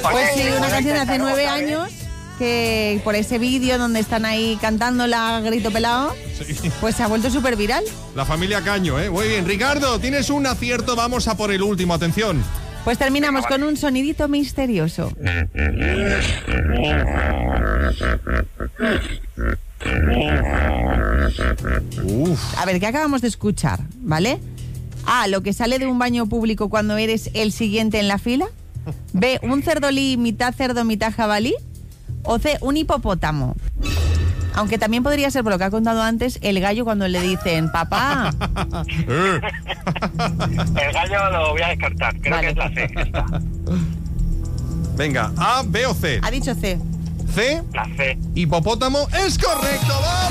Pues sí, una canción de hace 9 años, que por ese vídeo donde están ahí cantándola a grito pelado, Sí. pues se ha vuelto súper viral. La familia Caño, ¿eh? Muy bien. Ricardo, tienes un acierto. Vamos a por el último. Atención. Pues terminamos con un sonidito misterioso. Uf. A ver, ¿qué acabamos de escuchar? ¿Vale? A, lo que sale de un baño público cuando eres el siguiente en la fila. B, un cerdolí mitad cerdo, mitad jabalí. O C, un hipopótamo. Aunque también podría ser, por lo que ha contado antes, el gallo cuando le dicen, papá. El gallo lo voy a descartar. Creo Vale. que es la C. Esta. Venga, A, B o C. Ha dicho C. C, La C. hipopótamo. ¡Es correcto!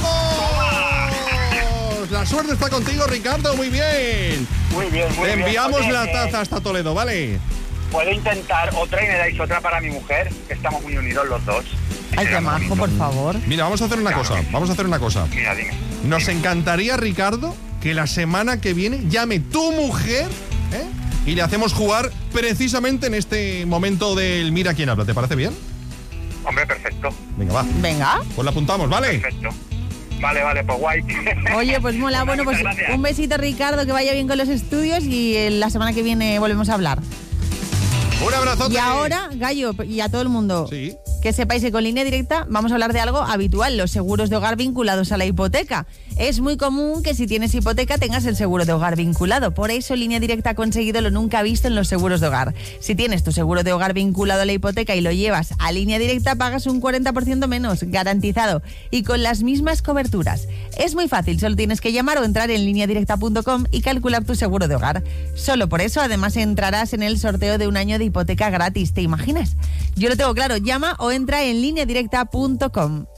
¡Vamos! La suerte está contigo, Ricardo. Muy bien. Muy bien, muy Te bien. enviamos Oye, la taza hasta Toledo, ¿vale? Puedo intentar otra y me dais otra para mi mujer, que estamos muy unidos los dos. Ay, qué Será majo, bonito. por favor. Mira, vamos a hacer una cosa. Vamos a hacer una cosa. Mira, dime. Nos encantaría, Ricardo, que la semana que viene llame tu mujer, ¿eh? Y le hacemos jugar precisamente en este momento del Mira quién habla. ¿Te parece bien? Hombre, perfecto. Venga, va. Venga. Pues la apuntamos, ¿vale? Perfecto. Vale, pues guay. Oye, pues mola. Bueno, pues Muchas gracias. un besito, Ricardo, que vaya bien con los estudios y la semana que viene volvemos a hablar. Un abrazote. Y ahora, Gallo, y a todo el mundo, Sí. que sepáis que con Línea Directa vamos a hablar de algo habitual, los seguros de hogar vinculados a la hipoteca. Es muy común que si tienes hipoteca tengas el seguro de hogar vinculado. Por eso Línea Directa ha conseguido lo nunca visto en los seguros de hogar. Si tienes tu seguro de hogar vinculado a la hipoteca y lo llevas a Línea Directa, pagas un 40% menos, garantizado, y con las mismas coberturas. Es muy fácil, solo tienes que llamar o entrar en lineadirecta.com y calcular tu seguro de hogar. Solo por eso, además, entrarás en el sorteo de un año de hipoteca gratis. ¿Te imaginas? Yo lo tengo claro. Llama o entra en lineadirecta.com.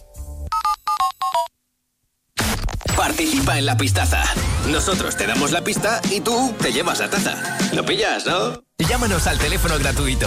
Participa en la pistaza. Nosotros te damos la pista y tú te llevas la taza. ¿Lo pillas, no? Llámanos al teléfono gratuito